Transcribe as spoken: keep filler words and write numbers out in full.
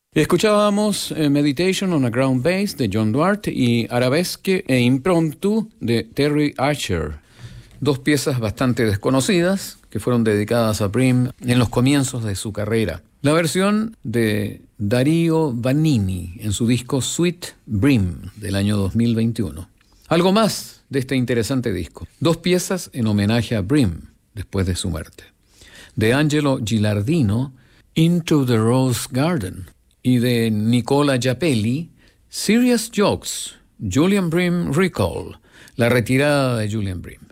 Escuchábamos eh, Meditation on a Ground Bass de John Duarte y Arabesque e Impromptu de Terry Asher, dos piezas bastante desconocidas que fueron dedicadas a Brim en los comienzos de su carrera. La versión de Dario Vanini en su disco Sweet Brim del año dos mil veintiuno. Algo más de este interesante disco. Dos piezas en homenaje a Brim después de su muerte. De Angelo Gilardino, Into the Rose Garden. Y de Nicola Giapelli, Serious Jokes, Julian Brim Recall, la retirada de Julian Brim.